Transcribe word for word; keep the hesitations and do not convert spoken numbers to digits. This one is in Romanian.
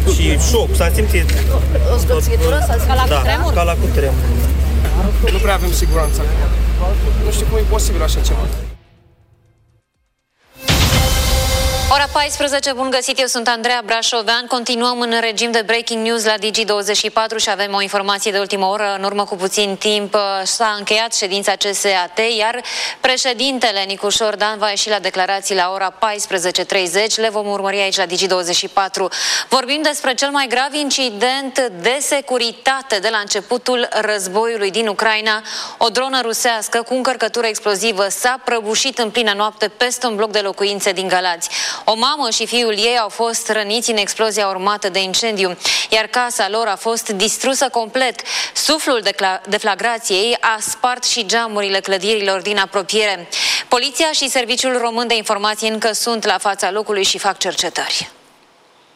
și șoc, s-a simțit. O zgârțitură? Ca la da, cutremur? ca la cutremur. Nu prea avem siguranță. Nu știu cum e posibil așa ceva. Ora paisprezece, bun găsit, eu sunt Andreea Brașovean. Continuăm în regim de breaking news la Digi douăzeci și patru și avem o informație de ultimă oră. În urmă cu puțin timp s-a încheiat ședința C S A T, iar președintele Nicu Șordan va ieși la declarații la ora paisprezece treizeci. Le vom urmări aici la Digi douăzeci și patru. Vorbim despre cel mai grav incident de securitate de la începutul războiului din Ucraina. O dronă rusească cu încărcătură explozivă s-a prăbușit în plină noapte peste un bloc de locuințe din Galați. O mamă și fiul ei au fost răniți în explozia urmată de incendiu, iar casa lor a fost distrusă complet. Suflul deflagrației a spart și geamurile clădirilor din apropiere. Poliția și Serviciul Român de Informații încă sunt la fața locului și fac cercetări.